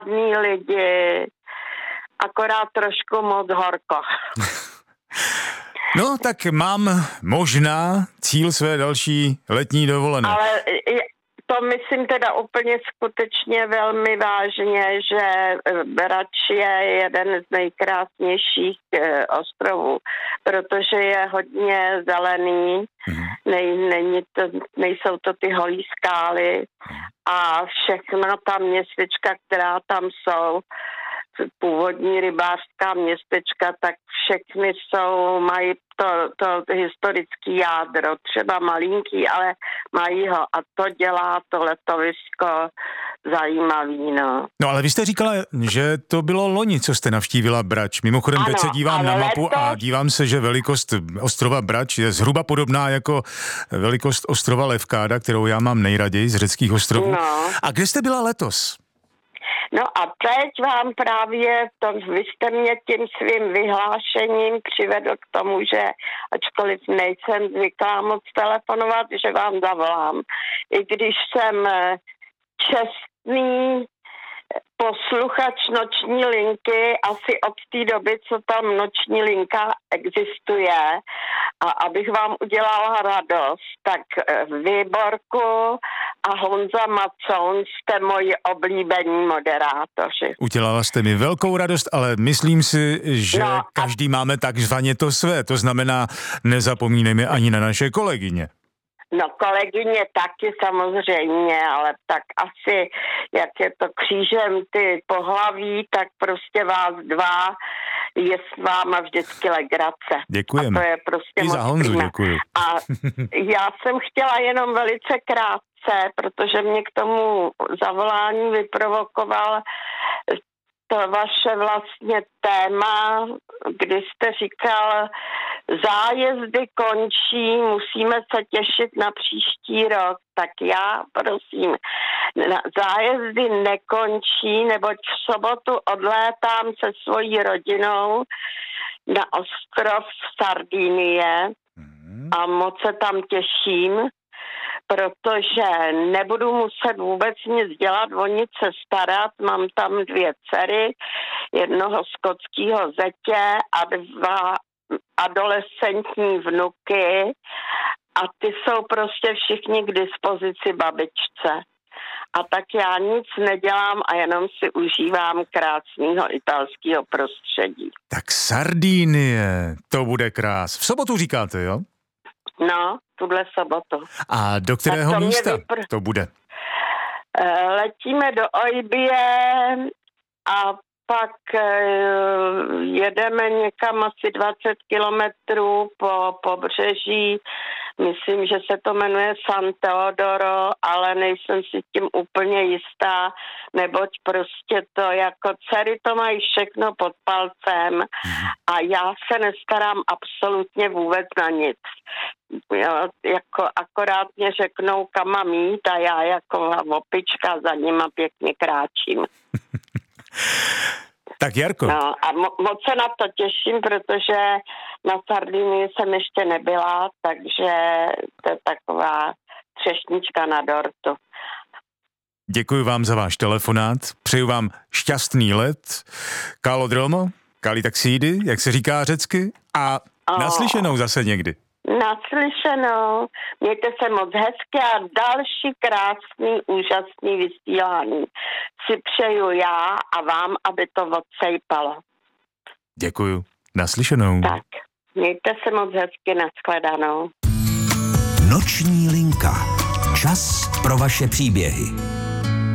krásní lidi, akorát trošku moc horko. No, tak mám možná cíl své další letní dovolené. Ale to myslím teda úplně skutečně velmi vážně, že Brač je jeden z nejkrásnějších ostrovů, protože je hodně zelený, nejsou to ty holý skály a všechna ta městečka, která tam jsou, původní rybářská městečka, tak všechny mají to historické jádro, třeba malinký, ale mají ho a to dělá to letovisko zajímavý, no. No ale vy jste říkala, že to bylo loni, co jste navštívila Brač. Mimochodem, ano, teď se dívám na mapu a dívám se, že velikost ostrova Brač je zhruba podobná jako velikost ostrova Levkáda, kterou já mám nejraději z řeckých ostrovů. No. A kde jste byla letos? No a teď vám právě vy jste mě tím svým vyhlášením přivedl k tomu, že ačkoliv nejsem zvyklá moc telefonovat, že vám zavolám. I když jsem čestný posluchač noční linky asi od té doby, co tam noční linka existuje, a abych vám udělala radost, tak Výborku a Honza Macoun jste moji oblíbení moderátoři. Udělala jste mi velkou radost, ale myslím si, že každý máme takzvaně to své, to znamená, nezapomínejme ani na naše kolegyně. No kolegyně taky samozřejmě, ale tak asi, jak je to křížem ty pohlaví, tak prostě vás dva je s váma vždycky legrace. Děkujeme. A to je prostě i za Honzu děkuju. A já jsem chtěla jenom velice krátce, protože mě k tomu zavolání vyprovokoval to vaše vlastně téma, kdy jste říkal, zájezdy končí, musíme se těšit na příští rok. Tak já prosím, zájezdy nekončí, neboť v sobotu odlétám se svojí rodinou na ostrov Sardinie a moc se tam těším, protože nebudu muset vůbec nic dělat, o nic se starat. Mám tam 2 dcery, jednoho skotského zetě a 2 adolescentní vnuky a ty jsou prostě všichni k dispozici babičce. A tak já nic nedělám a jenom si užívám krásného italského prostředí. Tak Sardinie, to bude krás. V sobotu říkáte, jo? No, tuhle sobotu. A do kterého místa to bude? Letíme do Oibie a pak jedeme někam asi 20 kilometrů po pobřeží. Myslím, že se to jmenuje San Teodoro, ale nejsem si tím úplně jistá, neboť prostě to jako dcery to mají všechno pod palcem a já se nestarám absolutně vůbec na nic. Jo, jako akorát mě řeknou, kam mám jít a já jako opička za nima pěkně kráčím. Tak Jarko. No a moc se na to těším, protože na Sardinii jsem ještě nebyla, takže to je taková třešnička na dortu. Děkuji vám za váš telefonát, přeju vám šťastný let, kalodromo, kalitaxídy, jak se říká řecky, a naslyšenou zase někdy. Naslyšenou, mějte se moc hezky a další krásný, úžasný vysílání si přeju já a vám, aby to odsejpalo. Děkuju, naslyšenou. Tak, mějte se moc hezky, nashledanou. Noční linka. Čas pro vaše příběhy.